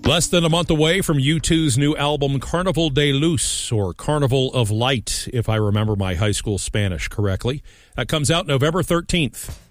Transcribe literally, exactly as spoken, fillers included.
Less than a month away from U two's new album, Carnival de Luz, or Carnival of Light, if I remember my high school Spanish correctly. That comes out November thirteenth.